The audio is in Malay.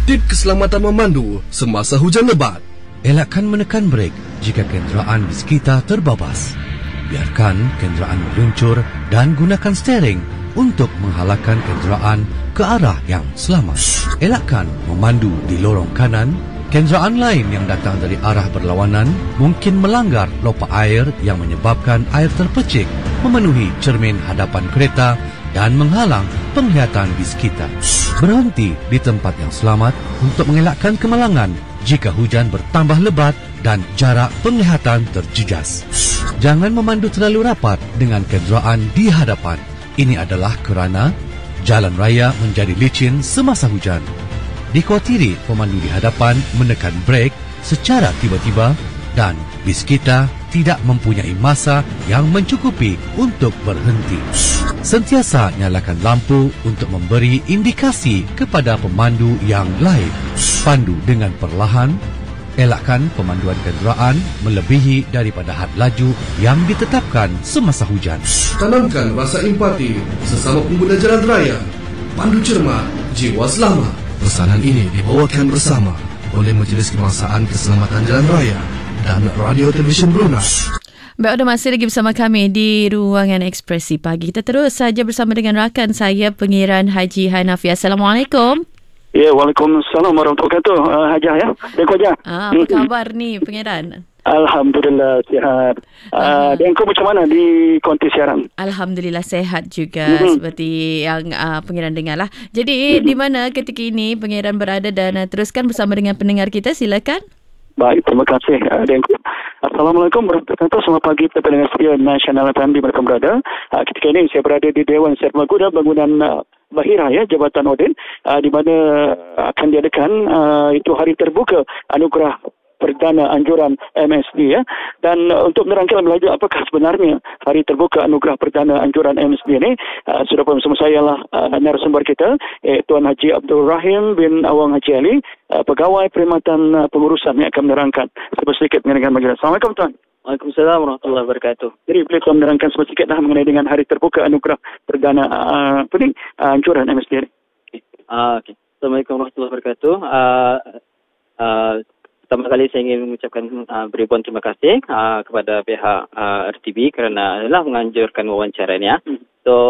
Tip keselamatan memandu semasa hujan lebat. Elakkan menekan brek jika kenderaan di sekitar terbabas. Biarkan kenderaan meluncur dan gunakan steering untuk menghalangkan kenderaan ke arah yang selamat. Elakkan memandu di lorong kanan. Kenderaan lain yang datang dari arah berlawanan mungkin melanggar lopa air yang menyebabkan air terpecik memenuhi cermin hadapan kereta dan menghalang penglihatan di sekitar. Berhenti di tempat yang selamat untuk mengelakkan kemalangan jika hujan bertambah lebat dan jarak penglihatan terjejas. Jangan memandu terlalu rapat dengan kenderaan di hadapan. Ini adalah kerana jalan raya menjadi licin semasa hujan. Dikhawatiri pemandu di hadapan menekan brek secara tiba-tiba dan bis kita tidak mempunyai masa yang mencukupi untuk berhenti. Sentiasa nyalakan lampu untuk memberi indikasi kepada pemandu yang lain. Pandu dengan perlahan. Elakkan pemanduan kenderaan melebihi daripada had laju yang ditetapkan semasa hujan. Tanamkan rasa empati sesama pengguna jalan raya. Pandu cermat, jiwa selamat. Pesanan ini dibawakan bersama oleh Majlis Kebangsaan Keselamatan Jalan Raya dan Radio Televisyen Brunei. Baik, ada masih lagi bersama kami di Ruangan Ekspresi Pagi. Kita terus saja bersama dengan rakan saya, Pengiran Haji Hanafi. Assalamualaikum. Ya, Waalaikumsalam warahmatullahi wabarakatuh. Hajah ya. Dengku Hajah. Apa khabar ni, Pengiran? Alhamdulillah sihat. Dengku macam mana di konti siaran? Alhamdulillah sehat juga, seperti yang Pengiran dengar lah. Jadi di mana ketika ini Pengiran berada dan teruskan bersama dengan pendengar kita, silakan. Baik, terima kasih Dengku. Assalamualaikum warahmatullahi wabarakatuh. Selamat pagi kepada pendengar setia Nasional FM di mana berada. Ketika ini saya berada di Dewan Sermaguda bangunan Bahira ya, Jabatan Odin, di mana akan diadakan itu hari terbuka anugerah Perdana Anjuran MSD ya. Dan untuk menerangkan lebih lanjut apakah sebenarnya hari terbuka anugerah Perdana Anjuran MSD ini, sudah bersama saya lah narasumber kita, Tuan Haji Abdul Rahim bin Awang Haji Ali, Pegawai Perkhidmatan Pengurusan yang akan menerangkan sedikit mengenai majlis. Assalamualaikum Tuan. Waalaikumsalam warahmatullahi wabarakatuh. Jadi boleh Tuan menerangkan sedikit lah mengenai dengan hari terbuka anugerah Perdana Anjuran MSD ini. Okay. Assalamualaikum warahmatullahi wabarakatuh. Pertama kali saya ingin mengucapkan beribuan terima kasih kepada pihak RTB kerana telah menganjurkan wawancaranya. So